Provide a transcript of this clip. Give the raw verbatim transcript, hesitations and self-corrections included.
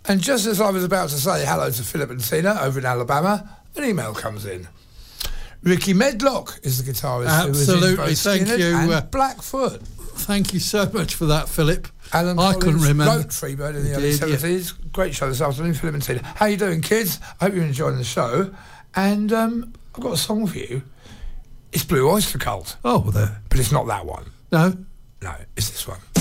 And just as I was about to say hello to Philip and Tina over in Alabama, an email comes in. Ricky Medlock is the guitarist. Absolutely, thank you. And uh, Blackfoot. Thank you so much for that, Philip. Alan I Collins couldn't remember. wrote Freebird in the He early did, yeah. seventies. Great show this afternoon, Philip and Tina. How you doing, kids? I hope you're enjoying the show. And um, I've got a song for you. It's Blue Oyster Cult. Oh, well, there. But it's not that one. No? No, it's this one.